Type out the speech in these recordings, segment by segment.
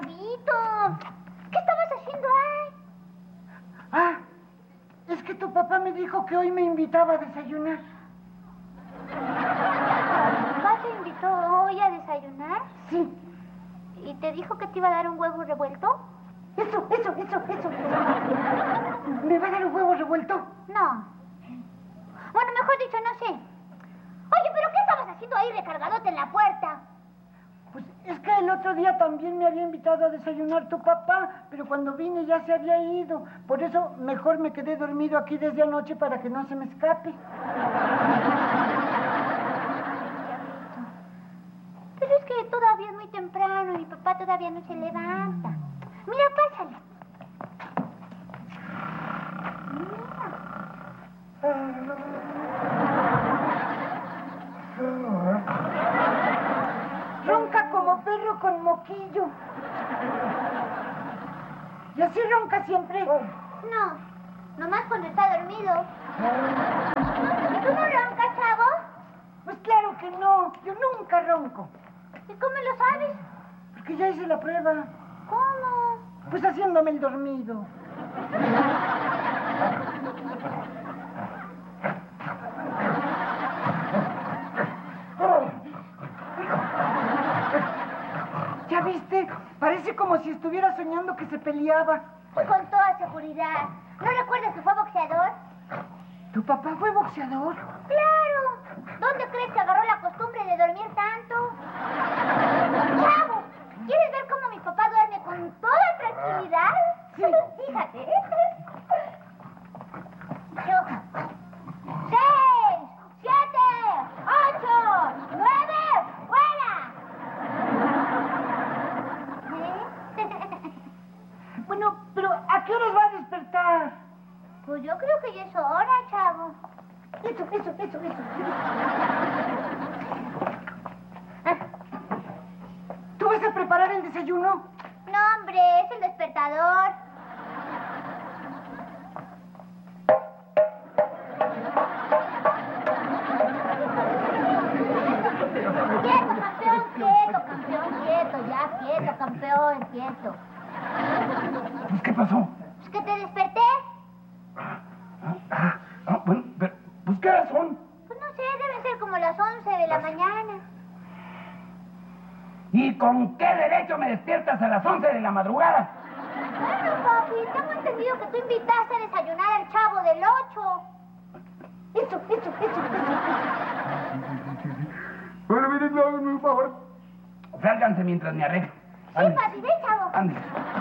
Chavito, ¿qué estabas haciendo ahí? Ah, es que tu papá me dijo que hoy me invitaba a desayunar. ¿Papá te invitó hoy a desayunar? Sí. ¿Y te dijo que te iba a dar un huevo revuelto? Eso. ¿Me va a dar un huevo revuelto? No. Bueno, mejor dicho, no sé. Oye, ¿pero qué estabas haciendo ahí recargadote en la puerta? Pues es que el otro día también me había invitado a desayunar tu papá, pero cuando vine ya se había ido. Por eso mejor me quedé dormido aquí desde anoche para que no se me escape. Pero es que todavía es muy temprano y mi papá todavía no se levanta. Mira, pásale. Ronca como perro con moquillo. ¿Y así ronca siempre? No, nomás cuando está dormido. ¿Y tú no roncas, chavo? Pues claro que no, yo nunca ronco. ¿Y cómo lo sabes? Porque ya hice la prueba. ¿Cómo? Pues haciéndome el dormido. ¿Ya viste? Parece como si estuviera soñando que se peleaba. Con toda seguridad. ¿No recuerdas que fue boxeador? ¿Tu papá fue boxeador? ¡Claro! ¿Dónde crees que agarró la costumbre de dormir tanto? ¡Chavo! ¿Quieres ver cómo mi papá duerme con toda tranquilidad? Sí. Fíjate. 6, 7, 8, 9, ¡fuera! Bueno, pero ¿a qué horas va a despertar? Pues yo creo que ya es hora, chavo. Eso. ¿Tú vas a preparar el desayuno? No, hombre, es el despertador. Quieto, campeón, quieto. Pues, ¿qué pasó? Pues que te desperté. Bueno, pero, pues, ¿qué horas son? Pues no sé, deben ser como las 11 de la mañana. ¿Y con qué derecho me despiertas a las 11 de la madrugada? Bueno, papi, tengo entendido que tú invitaste a desayunar al Chavo del 8. Eso. Bueno, miren, háganme un favor. Sálganse mientras me arreglo. Sí, papi, ven, Chavo. Ande.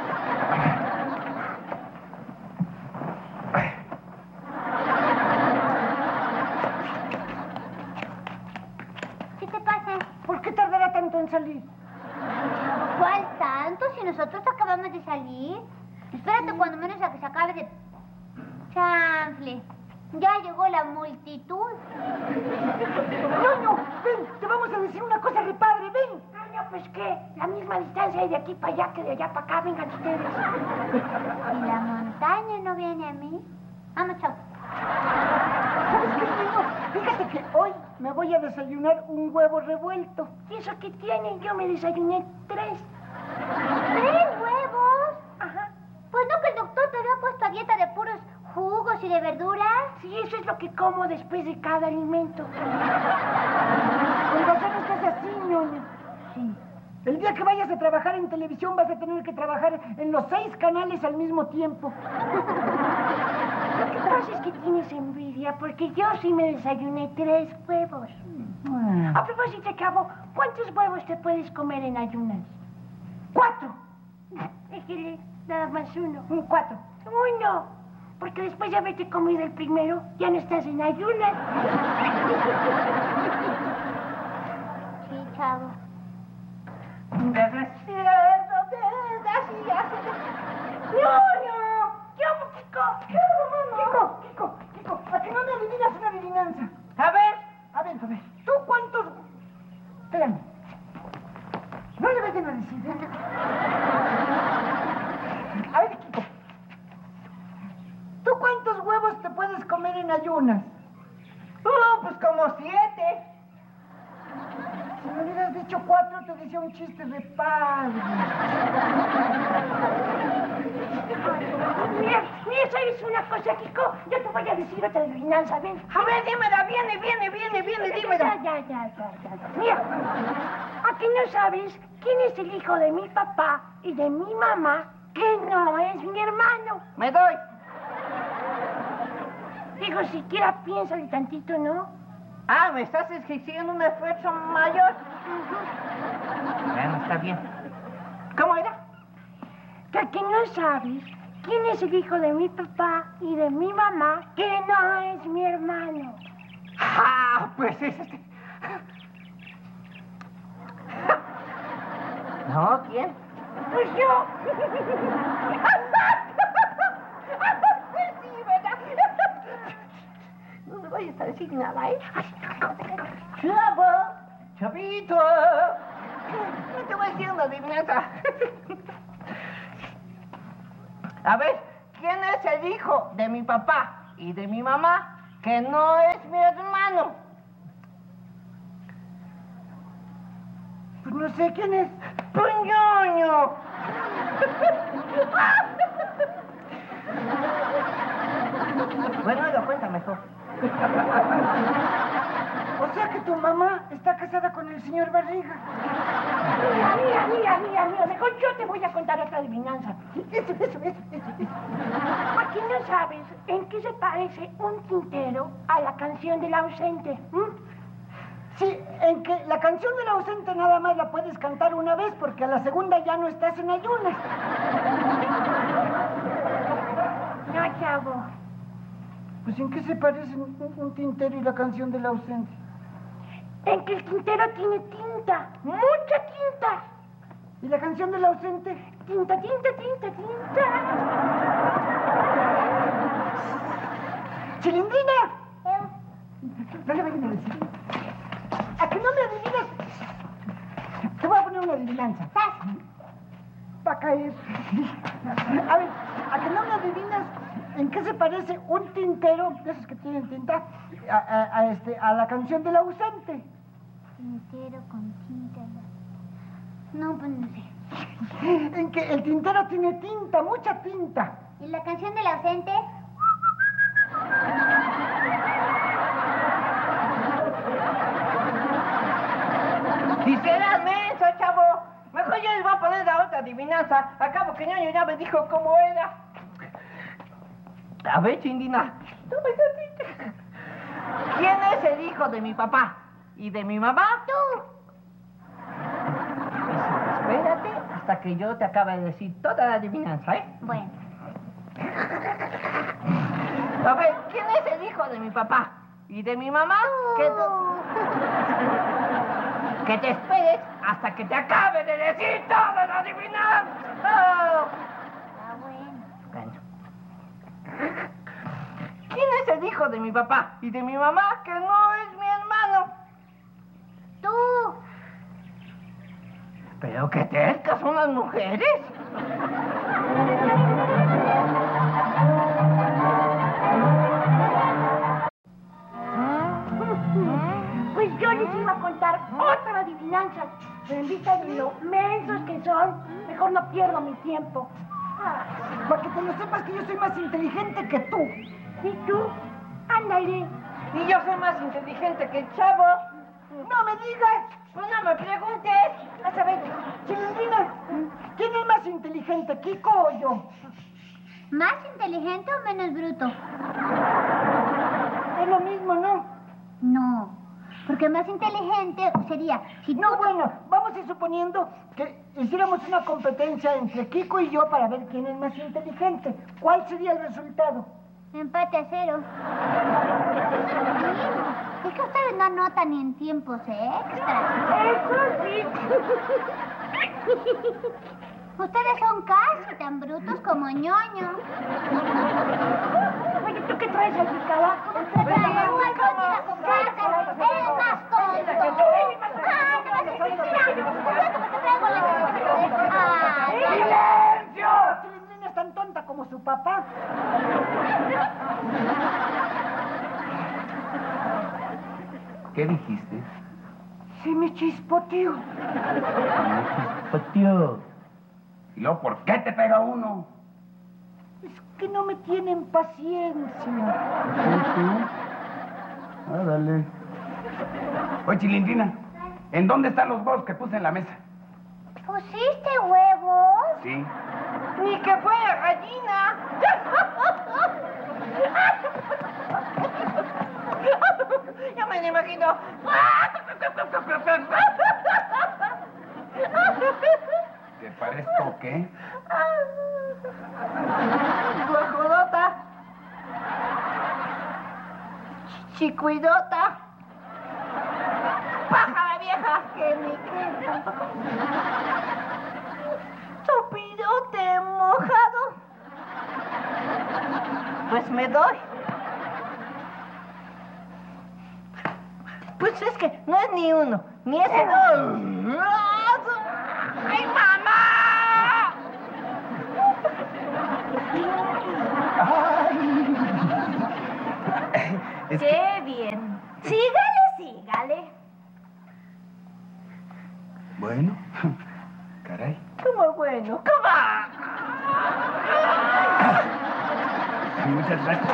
¿Qué te pasa? ¿Por qué tardará tanto en salir? ¿Cuál tanto? Si nosotros acabamos de salir. Espérate cuando menos a que se acabe de... chanfle. Ya llegó la multitud. ¡Ñoño! Ven, te vamos a decir una cosa, repadre, ven. No, pues qué, la misma distancia hay de aquí para allá que de allá para acá, vengan ustedes. ¿Y la montaña no viene a mí? Vamos, Chavo. ¿Sabes qué, niño? Fíjate que hoy me voy a desayunar un huevo revuelto. ¿Y eso qué tienen? Yo me desayuné 3. ¿3 huevos? Ajá. Pues no que el doctor te había puesto a dieta de puros jugos y de verduras. Sí, eso es lo que como después de cada alimento. Con razón estás así, ñoño. Sí. El día que vayas a trabajar en televisión vas a tener que trabajar en los 6 canales al mismo tiempo. Lo que pasa es que tienes envidia, porque yo sí me desayuné 3 huevos. A propósito, Chavo, ¿cuántos huevos te puedes comer en ayunas? 4. Déjele, nada más uno. 4. Uno, porque después de haberte comido el primero, ya no estás en ayunas. Sí, Chavo. ¡No! ¿Qué hago, Kiko? Kiko, ¿a que no me adivinas una adivinanza? A ver. A ver, ¿tú cuántos...? Espérame. No le vayan a decir, ¿eh? A ver, Kiko. ¿Tú cuántos huevos te puedes comer en ayunas? Pues como 7. Si me hubieras hubieras dicho 4, te decía un chiste de padre. Mira, ¿sabes una cosa, Kiko? Yo te voy a decir otra adivinanza, ven. A ver, dímela, viene, dímela. Ya. Mira, ¿a qué no sabes quién es el hijo de mi papá y de mi mamá que no es mi hermano? Me doy. Digo, siquiera piénsale tantito, ¿no? Ah, me estás exigiendo un esfuerzo mayor. Bueno, está bien. ¿Cómo era? Que a qué no sabes quién es el hijo de mi papá y de mi mamá que no es mi hermano. Ah, pues es este. No, ¿quién? Pues yo. Sí, ¿verdad? No me vayas a decir nada, ¿eh? Chavito. No te voy a decir una adivinanza. A ver, ¿quién es el hijo de mi papá y de mi mamá que no es mi hermano? Pues no sé quién es. ¡Puñoño! Bueno, lo cuenta mejor. O sea que tu mamá está casada con el señor Barriga. Mira, mejor yo te voy a contar otra adivinanza. Eso. Aquí no sabes en qué se parece un tintero a la canción del ausente. Sí, en que la canción del ausente nada más la puedes cantar una vez porque a la segunda ya no estás en ayunas. No, chavo. Pues ¿en qué se parecen un tintero y la canción del ausente? En que el tintero tiene tinta, mucha tinta. ¿Y la canción del ausente? Tinta. ¡Chilindrina! No le vayan a decir. ¿A que no me adivinas? Te voy a poner una adivinanza. Va a caer. A ver, ¿a que no me adivinas en qué se parece un tintero, de esos que tienen tinta, a la canción del ausente? Tintero con tinta. No, pues no sé. En que el tintero tiene tinta, mucha tinta. ¿Y la canción del ausente? Si serás menso, chavo. Mejor yo les voy a poner la otra adivinanza. Acabo que ñoño ya me dijo cómo era. A ver, Chindina. ¿Quién es el hijo de mi papá y de mi mamá? ¡Tú! Espérate hasta que yo te acabe de decir toda la adivinanza, ¿eh? Bueno. A ver, ¿quién es el hijo de mi papá y de mi mamá? Que te esperes hasta que te acabe de decir toda la adivinanza. Ah, bueno. Bueno. ¿Quién es el hijo de mi papá y de mi mamá que no es mi hermano? ¡Tú! Pero qué tercas son las mujeres. Pues yo les iba a contar otra adivinanza, pero en vista de lo mensos que son, mejor no pierdo mi tiempo. Para que te lo sepas que yo soy más inteligente que tú. ¿Y tú? Ándale. Y yo soy más inteligente que el chavo. ¡No me digas! Pues no me preguntes. A saber, Chilindrina, ¿quién es más inteligente, Kiko o yo? ¿Más inteligente o menos bruto? Es lo mismo, ¿no? No, porque más inteligente sería si No, tú... bueno, vamos a ir suponiendo que hiciéramos una competencia entre Kiko y yo para ver quién es más inteligente. ¿Cuál sería el resultado? Empate a 0. Es que ustedes no anotan ni en tiempos extras. Eso sí. Ustedes son casi tan brutos como ñoño. Oye, ¿tú qué traes aquí, carajo? Eres más tonto. ¡Silencio! Chilindrina es tan tonta como su papá. ¿Qué dijiste? Se me chispoteó. Patio. ¿Y luego por qué te pega uno? Es que no me tienen paciencia. Órale. Oye, Chilindrina, ¿en dónde están los huevos que puse en la mesa? ¿Pusiste huevos? Sí. Ni que fuera gallina. Ya me lo imagino. ¿Te parezco qué? Guajolota. Chicuidota. Pájara vieja. Que ni qué. Sopilote mojado. Pues me doy. Pues es que no es ni uno, ni ese dos. ¡Ay, mamá! ¡Qué bien! Sígale, sígale. Bueno, caray. ¿Cómo bueno? ¿Cómo? Muchas gracias.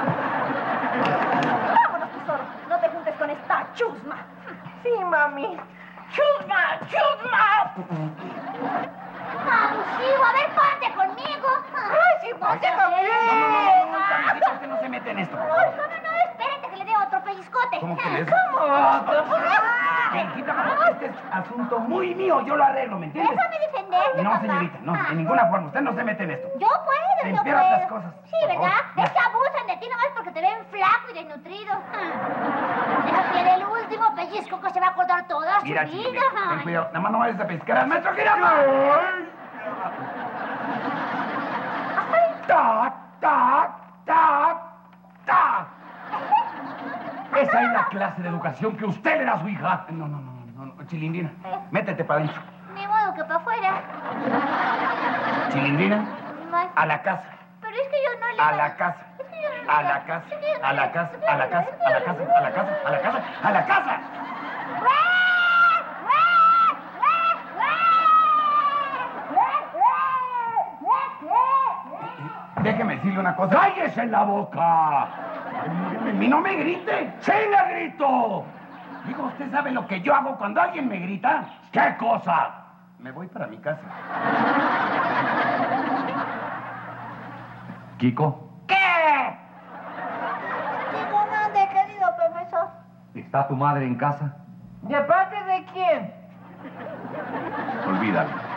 Vámonos, tesoro. No te juntes con esta chusma. Sí, mami. ¡Chusma! ¡Chusma! Sigo, a ver, ponte conmigo. ¡Ay, sí, ponte conmigo! ¿Por qué no se mete en esto? No, espérate que le dé otro pellizcote. ¿Cómo que les? ¿Cómo? Este es asunto muy mío, yo lo arreglo, ¿me entiendes? Déjame defenderte, No, papá. señorita, no, en ninguna forma, usted no se mete en esto. Yo puedo, yo Empeora puedo. otras cosas, Sí, por ¿verdad? favor. Es que abusan de ti nomás porque te ven flaco y desnutrido. Deja que le dé el último pellizco que se va a acordar toda su Mira, vida. chiquilín, ten cuidado, nada más no vayas a pescar al maestro Giraffa. ¡Tac, tac, tac, tac! Esa es la clase de educación que usted le da a su hija. No, Chilindrina, métete para adentro. Ni modo que para afuera. Chilindrina, Más- a la casa. Pero es que yo no le... A la casa. Es que yo no le- A la casa. A la casa. A la casa. A la casa. A la casa. A la casa. A la casa. Déjeme decirle una cosa. ¡Cállese la boca! ¡Y no me grite! ¡Sí le grito! Digo, ¿usted sabe lo que yo hago cuando alguien me grita? ¿Qué cosa? Me voy para mi casa. Kiko, ¿Qué? Digo, mande, querido profesor. ¿está tu madre en casa? ¿De parte de quién? Olvídalo.